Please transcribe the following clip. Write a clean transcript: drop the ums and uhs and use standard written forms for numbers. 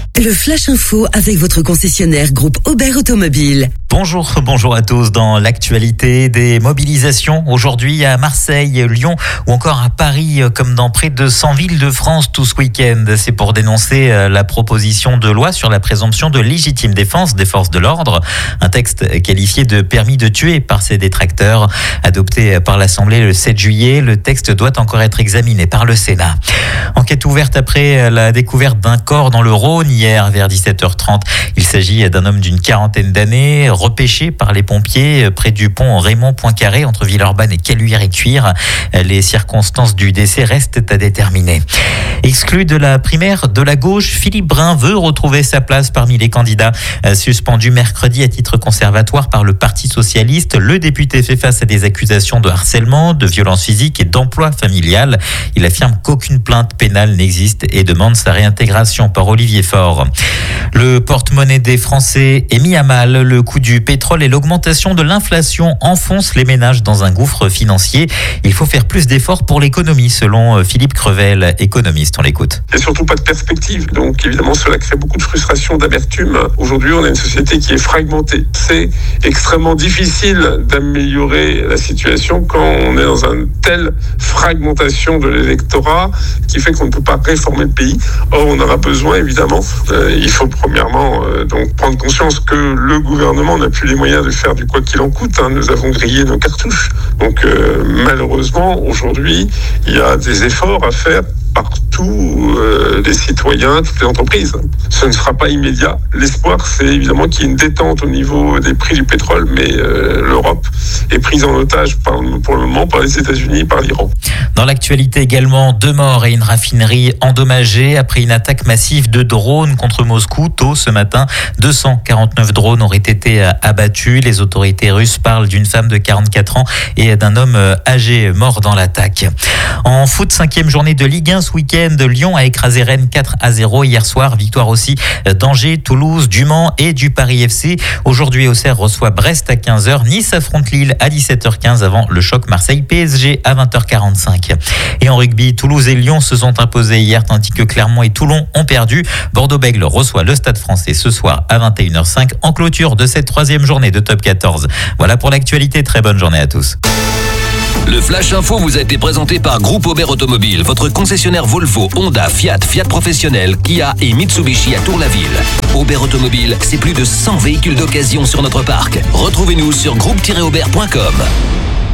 Le Flash Info avec votre concessionnaire groupe Aubert Automobile. Bonjour à tous. Dans l'actualité, des mobilisations aujourd'hui à Marseille, Lyon ou encore à Paris, comme dans près de 100 villes de France tout ce week-end. C'est pour dénoncer la proposition de loi sur la présomption de légitime défense des forces de l'ordre. Un texte qualifié de permis de tuer par ses détracteurs. Adopté par l'Assemblée le 7 juillet, le texte doit encore être examiné par le Sénat. Enquête ouverte après la découverte d'un corps dans le Rhône hier vers 17h30. Il s'agit d'un homme d'une quarantaine d'années, repêché par les pompiers près du pont Raymond Poincaré entre Villeurbanne et Caluire-et-Cuire. Les circonstances du décès restent à déterminer. Exclu de la primaire de la gauche, Philippe Brun veut retrouver sa place parmi les candidats. Suspendu mercredi à titre conservatoire par le Parti socialiste, le député fait face à des accusations de harcèlement, de violence physique et d'emploi familial. Il affirme qu'aucune plainte pénale n'existe et demande sa réintégration par Olivier Faure. Le porte-monnaie des Français est mis à mal. Le coût du pétrole et l'augmentation de l'inflation enfoncent les ménages dans un gouffre financier. Il faut faire plus d'efforts pour l'économie, selon Philippe Crevel, économiste. On l'écoute. Il n'y a surtout pas de perspective. Donc évidemment, cela crée beaucoup de frustration, d'amertume. Aujourd'hui, on a une société qui est fragmentée. C'est extrêmement difficile d'améliorer la situation quand on est dans une telle fragmentation de l'électorat qui fait qu'on ne peut pas réformer le pays. Or, on aura besoin, évidemment, il faut premièrement donc prendre conscience que le gouvernement n'a plus les moyens de faire du quoi qu'il en coûte. Nous avons grillé nos cartouches. Donc malheureusement, aujourd'hui, il y a des efforts à faire par tous les citoyens, toutes les entreprises. Ce ne sera pas immédiat. L'espoir, c'est évidemment qu'il y ait une détente au niveau des prix du pétrole, mais l'Europe est prise en otage pour le moment par les États-Unis et par l'Iran. Dans l'actualité également, 2 morts et une raffinerie endommagée après une attaque massive de drones contre Moscou. Tôt ce matin, 249 drones auraient été abattus. Les autorités russes parlent d'une femme de 44 ans et d'un homme âgé mort dans l'attaque. En foot, 5e journée de Ligue 1 ce week-end. Lyon a écrasé Rennes 4-0 hier soir. Victoire aussi d'Angers, Toulouse, du Mans et du Paris FC. Aujourd'hui, Auxerre reçoit Brest à 15h. Nice affronte Lille à 17h15 avant le choc Marseille-PSG à 20h45. Et en rugby, Toulouse et Lyon se sont imposés hier tandis que Clermont et Toulon ont perdu. Bordeaux-Bègles reçoit le Stade Français ce soir à 21h05 en clôture de cette 3e journée de Top 14. Voilà pour l'actualité. Très bonne journée à tous. Le Flash Info vous a été présenté par Groupe Aubert Automobile, votre concessionnaire Volvo, Honda, Fiat Professionnel, Kia et Mitsubishi à Tour-la-Ville. Aubert Automobile, c'est plus de 100 véhicules d'occasion sur notre parc. Retrouvez-nous sur groupe-aubert.com.